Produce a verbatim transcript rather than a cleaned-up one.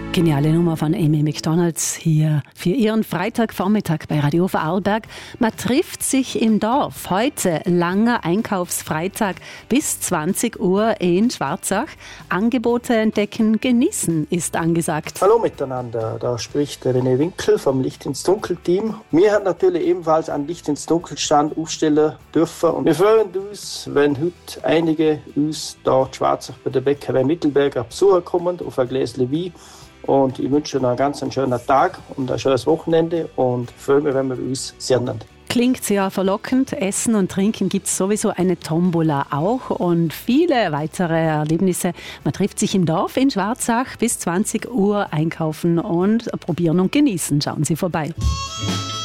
Geniale Nummer von Amy McDonalds hier für Ihren Freitagvormittag bei Radio Vorarlberg. Man trifft sich im Dorf. Heute langer Einkaufsfreitag bis zwanzig Uhr in Schwarzach. Angebote entdecken, genießen ist angesagt. Hallo miteinander, da spricht der René Winkel vom Licht ins Dunkel Team. Wir haben natürlich ebenfalls einen Licht ins Dunkel Stand aufstellen dürfen und wir freuen uns, wenn heute einige uns da in Schwarzach bei der Bäckerei Mittelberger besuchen kommen auf ein Gläschen Wein. Und ich wünsche Ihnen einen ganz schönen Tag und ein schönes Wochenende und freue mich, wenn wir uns sehen. Klingt sehr verlockend. Essen und Trinken gibt es sowieso eine Tombola auch und viele weitere Erlebnisse. Man trifft sich im Dorf in Schwarzach bis zwanzig Uhr einkaufen und probieren und genießen. Schauen Sie vorbei.